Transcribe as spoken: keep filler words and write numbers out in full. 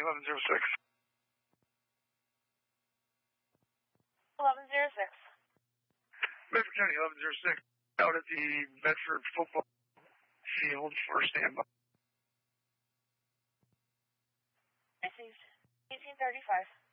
eleven zero six. eleven zero six. Bedford County eleven zero six. Out at the Bedford football field for standby. Received. eighteen thirty-five.